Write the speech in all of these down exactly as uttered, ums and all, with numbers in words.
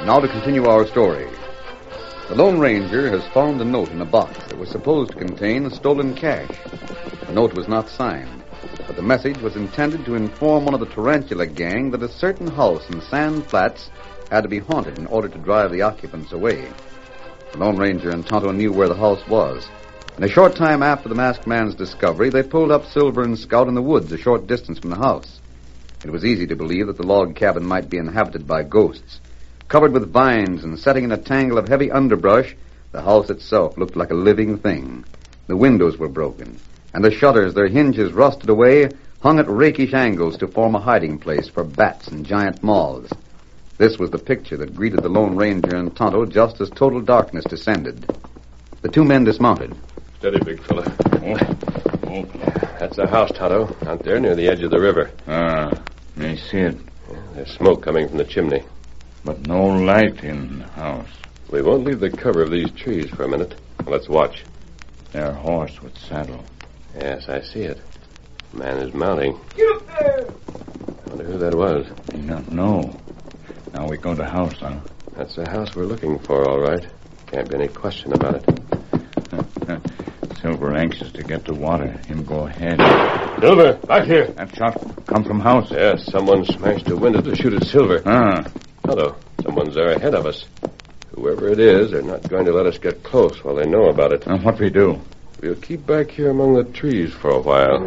Now to continue our story. The Lone Ranger has found a note in a box that was supposed to contain stolen cash. The note was not signed, but the message was intended to inform one of the Tarantula gang that a certain house in Sand Flats had to be haunted in order to drive the occupants away. The Lone Ranger and Tonto knew where the house was. In a short time after the masked man's discovery, they pulled up Silver and Scout in the woods a short distance from the house. It was easy to believe that the log cabin might be inhabited by ghosts. Covered with vines and setting in a tangle of heavy underbrush, the house itself looked like a living thing. The windows were broken, and the shutters, their hinges rusted away, hung at rakish angles to form a hiding place for bats and giant moths. This was the picture that greeted the Lone Ranger and Tonto just as total darkness descended. The two men dismounted. Steady, big fella. Oh. Oh. That's the house, Tonto, out there near the edge of the river. Ah, I see it. Yeah, there's smoke coming from the chimney. But no light in the house. We won't leave the cover of these trees for a minute. Let's watch. Their horse with saddle. Yes, I see it. Man is mounting. Get up there! I wonder who that was. I don't know. Now we go to house, huh? That's the house we're looking for, all right. Can't be any question about it. Silver anxious to get to water. Him go ahead. Silver, back here. That shot come from house. Yes, someone smashed a window to shoot at Silver. Ah. Hello. Someone's there ahead of us. Whoever it is, they're not going to let us get close while they know about it. And what we do? We'll keep back here among the trees for a while.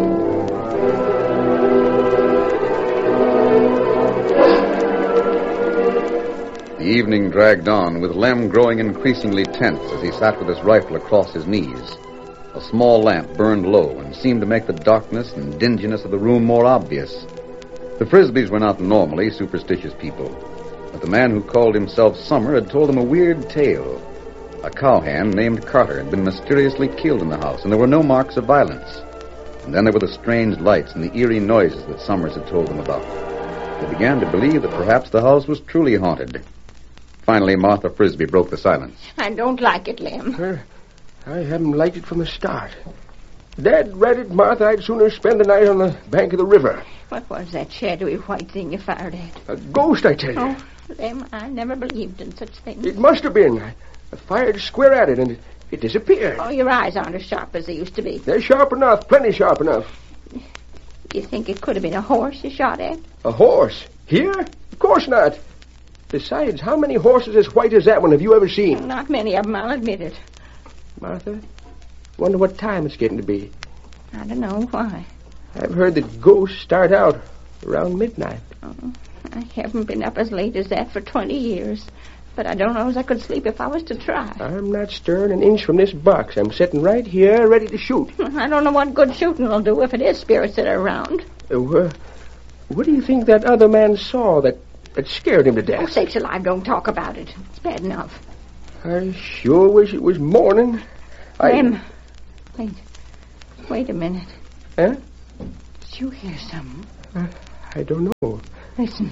The evening dragged on, with Lem growing increasingly tense as he sat with his rifle across his knees. A small lamp burned low and seemed to make the darkness and dinginess of the room more obvious. The Frisbees were not normally superstitious people, but the man who called himself Summer had told them a weird tale. A cowhand named Carter had been mysteriously killed in the house, and there were no marks of violence. And then there were the strange lights and the eerie noises that Summers had told them about. They began to believe that perhaps the house was truly haunted. Finally, Martha Frisbee broke the silence. I don't like it, Lem. Uh, I haven't liked it from the start. Dad read it, Martha, I'd sooner spend the night on the bank of the river. What was that shadowy white thing you fired at? A ghost, I tell you. Oh, Lem, I never believed in such things. It must have been. I, I fired square at it, and it, it disappeared. Oh, your eyes aren't as sharp as they used to be. They're sharp enough, plenty sharp enough. You think it could have been a horse you shot at? A horse? Here? Of course not. Besides, how many horses as white as that one have you ever seen? Not many of them, I'll admit it. Martha, wonder what time it's getting to be. I don't know why. I've heard that ghosts start out around midnight. Oh, I haven't been up as late as that for twenty years. But I don't know as I could sleep if I was to try. I'm not stirring an inch from this box. I'm sitting right here ready to shoot. I don't know what good shooting will do if it is spirits that are around. Uh, wh- what do you think that other man saw that, that scared him to death? Oh, sakes alive, don't talk about it. It's bad enough. I sure wish it was morning. I... Lem, wait. Wait a minute. Huh? Did you hear something? Uh, I don't know. Listen.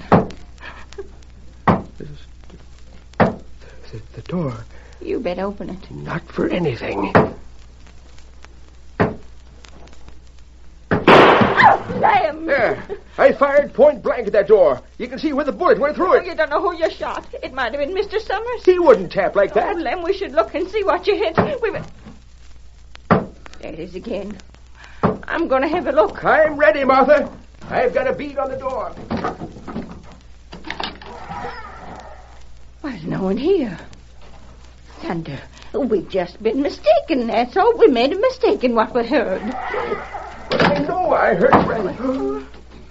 The, the, the door. You better open it. Not for anything. Oh, Lem! There. I fired point blank at that door. You can see where the bullet went through Oh, it. you don't know who you shot. It might have been Mister Summers. He wouldn't tap like that. Oh, Lem, we should look and see what you hit. We were... There it is again. I'm going to have a look. I'm ready, Martha. I've got a bead on the door. There's no one here. Thunder. We've just been mistaken, that's all. We made a mistake in what we heard. But I know I heard right.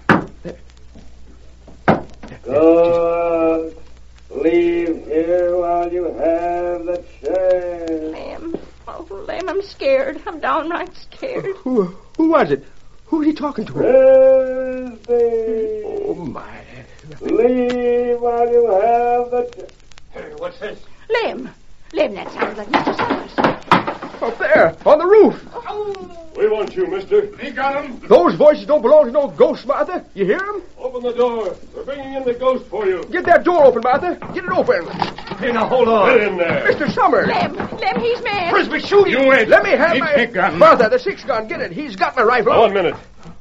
Go out. Leave here while you have the chance. Lem. Oh, Lem, I'm scared. I'm downright scared. Who, who was it? Who was he talking to? Frisbee. Oh, my. Leave while you have the chance. Hey, what's this? Lem. Lem, that sounds like Mister Summers. Up there, on the roof. We want you, mister. He got him. Those voices don't belong to no ghost, Martha. You hear them? Open the door. We're bringing in the ghost for you. Get that door open, Martha. Get it open. Hey, now hold on. Get in there. Mister Summers. Lem. Lem, he's mad. Frisbee, shoot him. You ain't. Let me have Keep my... your gun. Martha, the six gun. Get it. He's got my rifle. One minute.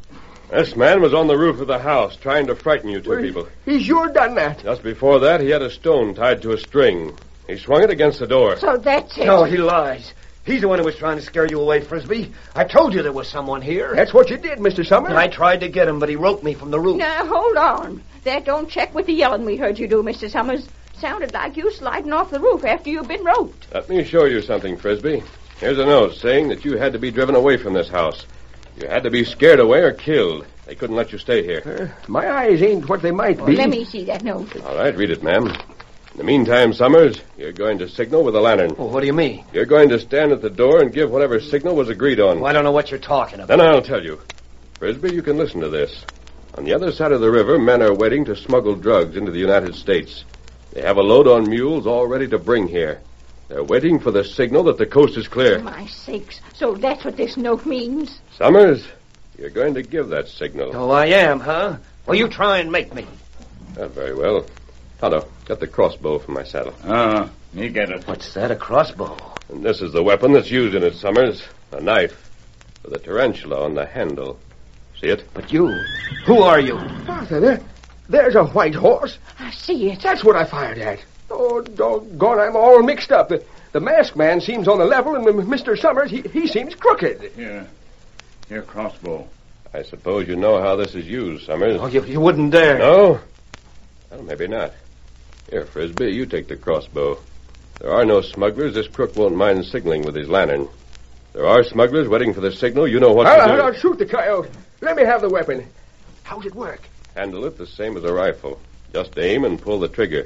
This man was on the roof of the house trying to frighten you two Well, people. He's sure done that. Just before that, he had a stone tied to a string. He swung it against the door. So that's it. No, he lies. He's the one who was trying to scare you away, Frisbee. I told you there was someone here. That's what you did, Mister Summers. I tried to get him, but he roped me from the roof. Now, hold on. That don't check with the yelling we heard you do, Mister Summers. Sounded like you sliding off the roof after you've been roped. Let me show you something, Frisbee. Here's a note saying that you had to be driven away from this house. You had to be scared away or killed. They couldn't let you stay here. Uh, my eyes ain't what they might be. Let me see that note. All right, read it, ma'am. In the meantime, Summers, you're going to signal with a lantern. Well, what do you mean? You're going to stand at the door and give whatever signal was agreed on. Well, I don't know what you're talking about. Then I'll tell you. Frisbee, you can listen to this. On the other side of the river, men are waiting to smuggle drugs into the United States. They have a load on mules all ready to bring here. They're waiting for the signal that the coast is clear. For my sakes. So that's what this note means. Summers, you're going to give that signal. Oh, I am, huh? Well, you try and make me. Not very well. Tonto, get the crossbow from my saddle. Uh, me get it. What's that, a crossbow? And this is the weapon that's used in it, Summers. A knife with a tarantula on the handle. See it? But you, who are you? Martha, there, there's a white horse. I see it. That's what I fired at. Oh, doggone, I'm all mixed up. The, the masked man seems on the level, and Mister Summers, he, he seems crooked. Here. Here, crossbow. I suppose you know how this is used, Summers. Oh, you, you wouldn't dare. No? Well, maybe not. Here, Frisbee, you take the crossbow. There are no smugglers. This crook won't mind signaling with his lantern. There are smugglers waiting for the signal. You know what I'll, to do. I'll shoot the coyote. Let me have the weapon. How's it work? Handle it the same as a rifle. Just aim and pull the trigger.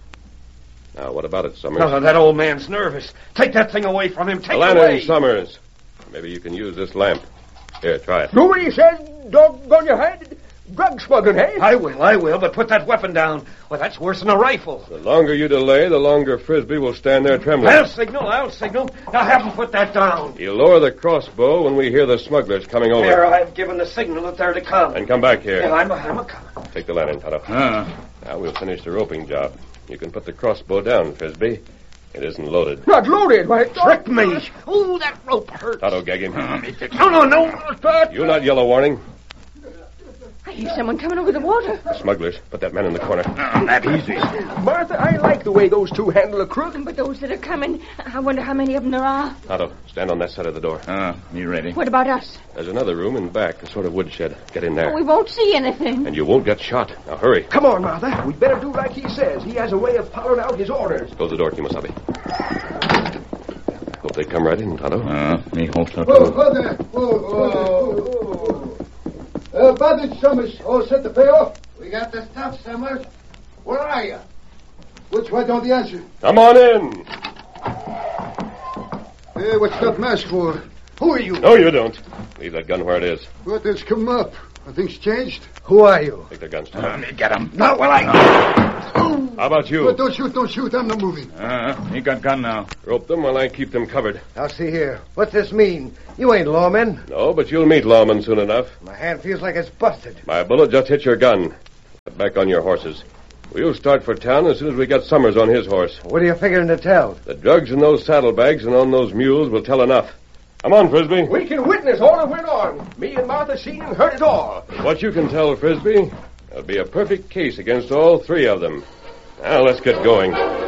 Now, what about it, Summers? No, that old man's nervous. Take that thing away from him. Take the it lantern, away. Summers. Maybe you can use this lamp. Here, try it. Nobody says, doggone your head, drug smuggling, hey? I will, I will, but put that weapon down. Well, that's worse than a rifle. The longer you delay, the longer Frisbee will stand there trembling. I'll signal, I'll signal. Now have him put that down. You lower the crossbow when we hear the smugglers coming over. There, I've given the signal that they're to come. And come back here. Yeah, I'm a, I'm a coming. Take the lantern, Tonto. Uh, Now we'll finish the roping job. You can put the crossbow down, Frisbee. It isn't loaded. Not loaded. Why, Trick me. Ooh, that rope hurts. Tonto, gag him. No, no, no. You not yell a warning. I hear someone coming over the water. Smugglers, put that man in the corner. not easy. Martha, I like the way those two handle a crook. But those that are coming, I wonder how many of them there are. Tonto, stand on that side of the door. Uh, me ready. What about us? There's another room in back, a sort of woodshed. Get in Oh, there. we won't see anything. And you won't get shot. Now hurry. Come on, Martha. We better do like he says. He has a way of following out his orders. Close the door, Kimosabe. Hope they come right in, Tonto. Uh, me hope so, Whoa, too. whoa there. Whoa, whoa, whoa. Uh, Bandit Summers, all set to pay off? We got the stuff, Summers. Where are you? Which way don't you answer? Come on in. Hey, what's that mask for? Who are you? No, you don't. Leave that gun where it is. What has come up? Are things changed? Who are you? Take the guns, Uh, Tonto. me get him. Not will I. How about you? Oh, don't shoot, don't shoot. I'm not moving. Uh, me got gun now. Rope them while I keep them covered. Now, see here. What's this mean? You ain't lawmen. No, but you'll meet lawmen soon enough. My hand feels like it's busted. My bullet just hit your gun. Get back on your horses. We'll start for town as soon as we get Summers on his horse. What are you figuring to tell? The drugs in those saddlebags and on those mules will tell enough. Come on, Frisbee. We can witness all that went on. Me and Martha seen and heard it all. What you can tell, Frisbee, there'll be a perfect case against all three of them. Now, let's get going.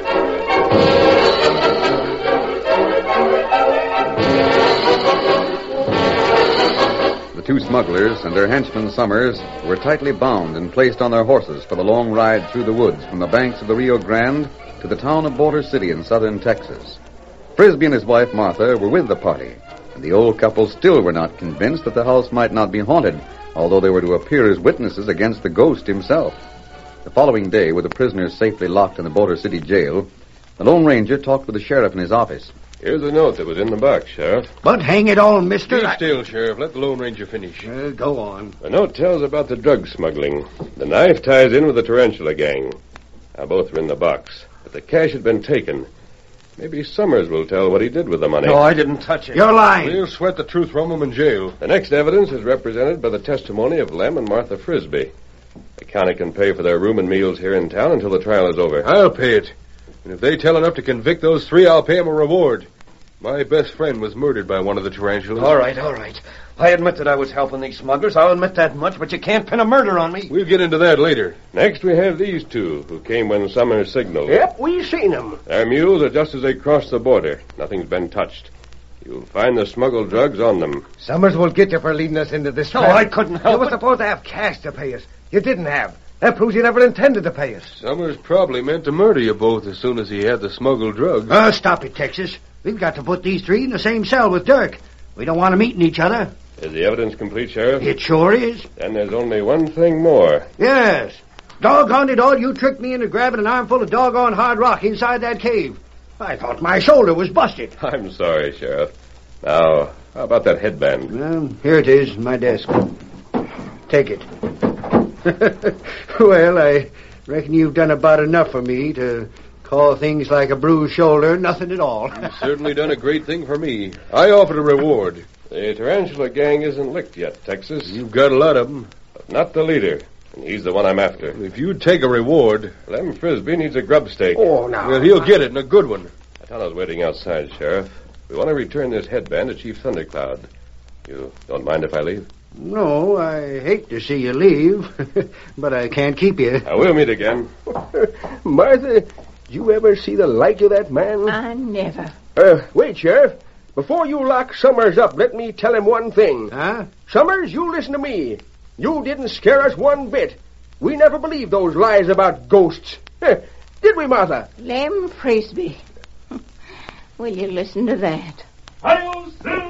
The two smugglers and their henchman Summers were tightly bound and placed on their horses for the long ride through the woods from the banks of the Rio Grande to the town of Border City in southern Texas. Frisbee and his wife Martha were with the party, and the old couple still were not convinced that the house might not be haunted, although they were to appear as witnesses against the ghost himself. The following day, with the prisoners safely locked in the Border City jail, the Lone Ranger talked with the sheriff in his office. Here's the note that was in the box, Sheriff. But hang it all, mister. Be I- still, Sheriff. Let the Lone Ranger finish. Uh, go on. The note tells about the drug smuggling. The knife ties in with the Tarantula gang. Now, both are in the box, but the cash had been taken. Maybe Summers will tell what he did with the money. No, I didn't touch it. You're lying. We'll sweat the truth from him in jail. The next evidence is represented by the testimony of Lem and Martha Frisbee. The county can pay for their room and meals here in town until the trial is over. I'll pay it. And if they tell enough to convict those three, I'll pay them a reward. My best friend was murdered by one of the tarantulas. All right, all right. I admit that I was helping these smugglers. I'll admit that much, but you can't pin a murder on me. We'll get into that later. Next, we have these two who came when Summers signaled. Yep, we seen them. Their mules are just as they crossed the border. Nothing's been touched. You'll find the smuggled drugs on them. Summers will get you for leading us into this. No, trap. I couldn't help You it. were supposed to have cash to pay us. You didn't have. That proves you never intended to pay us. Summers probably meant to murder you both as soon as he had the smuggled drugs. Oh, stop it, Texas. We've got to put these three in the same cell with Dirk. We don't want them eating each other. Is the evidence complete, Sheriff? It sure is. Then there's only one thing more. Yes. Doggone it all, you tricked me into grabbing an armful of doggone hard rock inside that cave. I thought my shoulder was busted. I'm sorry, Sheriff. Now, how about that headband? Well, here it is, my desk. Take it. Well, I reckon you've done about enough for me to call things like a bruised shoulder nothing at all. You've certainly done a great thing for me. I offered a reward. The tarantula gang isn't licked yet, Texas. You've got a lot of them. But not the leader. And he's the one I'm after. If you'd take a reward... Lem Frisbee needs a grub stake. Oh, now. Well, he'll get it, and a good one. Atala's waiting outside, Sheriff. We want to return this headband to Chief Thundercloud. You don't mind if I leave? No, I hate to see you leave, but I can't keep you. I will meet again. Martha, did you ever see the like of that man? I never. Uh, wait, Sheriff. Before you lock Summers up, let me tell him one thing. Huh? Summers, you listen to me. You didn't scare us one bit. We never believed those lies about ghosts. Did we, Martha? Lem Frisbee. Will you listen to that? Adios,